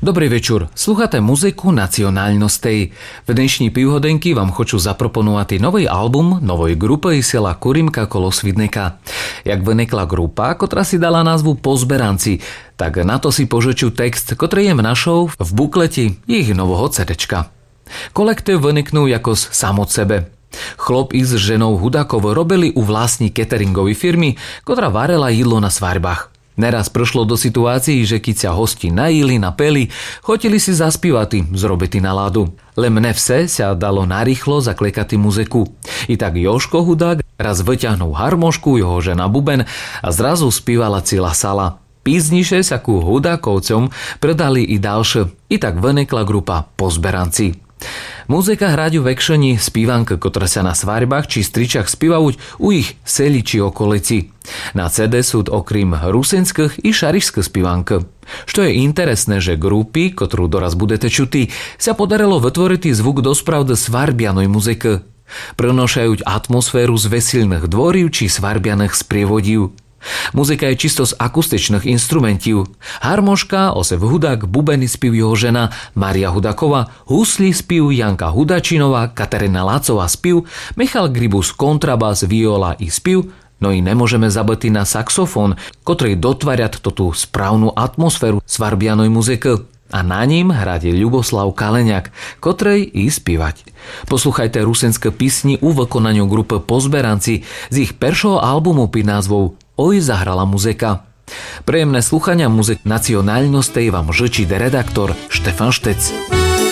Dobrý večer, slucháte muziku nacionálnostej. V dnešní pivhodenky vám хочу zaproponovať nový album novej grupy sela Kurimka Kolosvidneka. Jak vynikla grupa, ktorá si dala názvu Pozberanci, tak na to si požeču text, ktorý je v našou v bukleti ich nového CDčka. Kolektív vyniknú ako samot sebe. Chlop i s ženou Hudákov robili u vlastní cateringovej firmy, ktorá varela jedlo na svadbách. Neraz prošlo do situácií, že keď sa hosti najili, napeli, chotili si zaspívať, zrobiti náladu. Le mne vse sa dalo narýchlo zaklekati muziku. I tak Joško Hudák raz vyťahnul harmošku, jeho žena buben a zrazu spívala celá sala. Pízniše sa ku Hudákovcom predali i ďalšie. I tak vynikla grupa Pozberanci. Muzika hraďu v ekšeni spívanka, ktorá sa na svadbách či stričach spívajú u ich seli či okolici. Na CD sú okrem rusinských i šarišských spívank. Što je interesné, že grupy, ktorú doraz budete čuti, sa podarilo vytvoriť zvuk dospravde svadbianej muziky. Prenošajú atmosféru z veselných dvorív či svadbianých sprievodív. Muzika je čisto z akustičných instrumentív. Harmoška, Osef Hudák, bubeny spív jeho žena Mária Hudáková, husli spív Janka Hudačinová, Kateřina Lácová spív, Michal Gribus kontrabás, viola i spív, no i nemôžeme zabudnúť na saxofón, ktorý dotvária tú správnu atmosféru svadbianej muziky. A na ním hrade Ľuboslav Kaleňák, ktorý i spívať. Posluchajte rusenské písni u vykonaniu grupy Pozberanci z ich prvého albumu pod názvou Oj zahrala muzika. Príjemné sluchania muzik nacionálnostej vám žečí redaktor Štefan Štec.